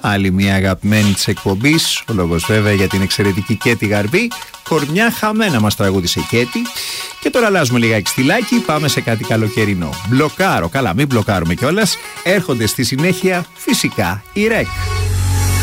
άλλη μια αγαπημένη της εκπομπής. Ο λόγος βέβαια για την εξαιρετική Κέτη Γαρμπή. Κορμιά χαμένα μας τραγούδισε η Κέτη. Και τώρα αλλάζουμε λιγάκι στυλάκι, πάμε σε κάτι καλοκαιρινό. Μπλοκάρω, καλά μην μπλοκάρουμε κιόλας. Έρχονται στη συνέχεια φυσικά οι REC.